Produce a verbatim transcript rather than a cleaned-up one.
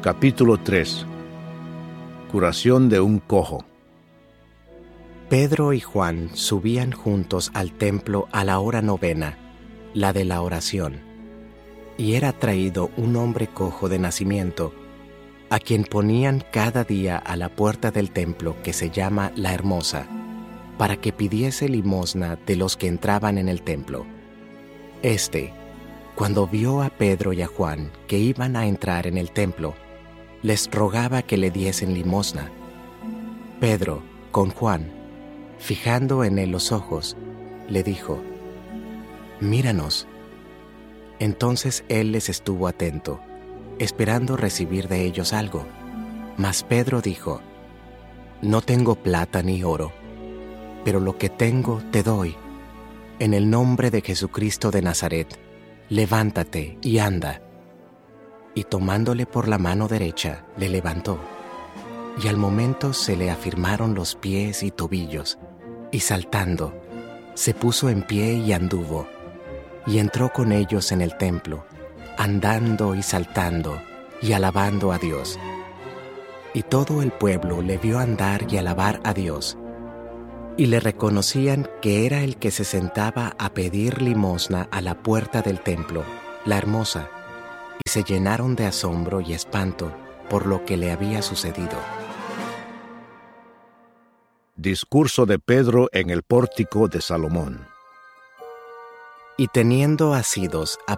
Capítulo tres. Curación de un cojo. Pedro y Juan subían juntos al templo a la hora novena, la de la oración, y era traído un hombre cojo de nacimiento, a quien ponían cada día a la puerta del templo que se llama La Hermosa, para que pidiese limosna de los que entraban en el templo. Este, cuando vio a Pedro y a Juan que iban a entrar en el templo, les rogaba que le diesen limosna. Pedro, con Juan, fijando en él los ojos, le dijo: «Míranos». Entonces él les estuvo atento, esperando recibir de ellos algo. Mas Pedro dijo: «No tengo plata ni oro, pero lo que tengo te doy. En el nombre de Jesucristo de Nazaret, levántate y anda». Y tomándole por la mano derecha, le levantó. Y al momento se le afirmaron los pies y tobillos, y saltando, se puso en pie y anduvo, y entró con ellos en el templo, andando y saltando, y alabando a Dios. Y todo el pueblo le vio andar y alabar a Dios, y le reconocían que era el que se sentaba a pedir limosna a la puerta del templo, La Hermosa, y se llenaron de asombro y espanto por lo que le había sucedido. Discurso de Pedro en el pórtico de Salomón. Y teniendo asidos a